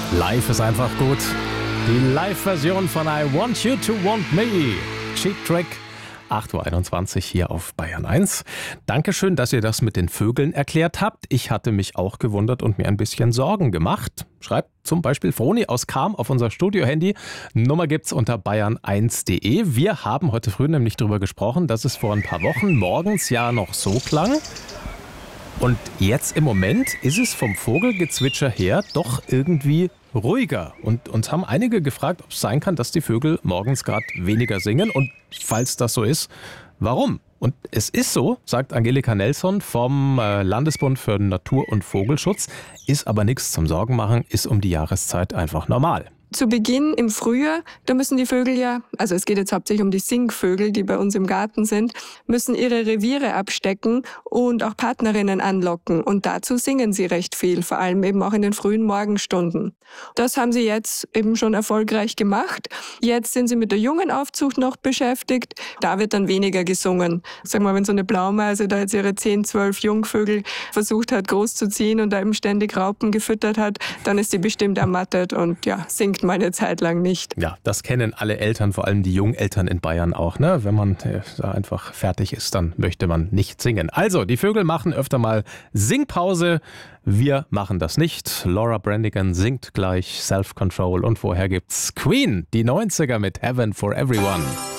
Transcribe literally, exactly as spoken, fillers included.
Live ist einfach gut. Die Live-Version von I Want You to Want Me. Cheap Track. acht Uhr einundzwanzig hier auf Bayern eins. Dankeschön, dass ihr das mit den Vögeln erklärt habt. Ich hatte mich auch gewundert und mir ein bisschen Sorgen gemacht. Schreibt zum Beispiel Froni aus Cham auf unser Studio-Handy. Nummer gibt's unter bayern eins punkt de. Wir haben heute früh nämlich darüber gesprochen, dass es vor ein paar Wochen morgens ja noch so klang. Und jetzt im Moment ist es vom Vogelgezwitscher her doch irgendwie ruhiger. Und uns haben einige gefragt, ob es sein kann, dass die Vögel morgens gerade weniger singen. Und falls das so ist, warum? Und es ist so, sagt Angelika Nelson vom Landesbund für Natur- und Vogelschutz, ist aber nichts zum Sorgenmachen, ist um die Jahreszeit einfach normal. Zu Beginn im Frühjahr, da müssen die Vögel ja, also es geht jetzt hauptsächlich um die Singvögel, die bei uns im Garten sind, müssen ihre Reviere abstecken und auch Partnerinnen anlocken. Und dazu singen sie recht viel, vor allem eben auch in den frühen Morgenstunden. Das haben sie jetzt eben schon erfolgreich gemacht. Jetzt sind sie mit der Jungenaufzucht noch beschäftigt. Da wird dann weniger gesungen. Sag mal, wenn so eine Blaumeise da jetzt ihre zehn, zwölf Jungvögel versucht hat großzuziehen und da eben ständig Raupen gefüttert hat, dann ist sie bestimmt ermattet und ja, singt mal eine Zeit lang nicht. Ja, das kennen alle Eltern, vor allem die Jungeltern in Bayern auch. Ne? Wenn man äh, da einfach fertig ist, dann möchte man nicht singen. Also, die Vögel machen öfter mal Singpause. Wir machen das nicht. Laura Branigan singt gleich Self-Control und vorher gibt's Queen, die neunziger mit Heaven for Everyone.